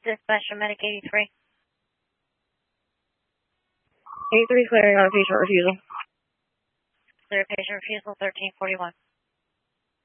Dispatch from Medic 83. 83 clearing on patient refusal. Clear patient refusal 1341.